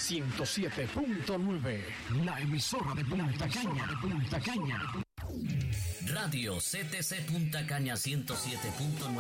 107.9, la emisora de Punta Caña. Radio CTC Punta Caña 107.9.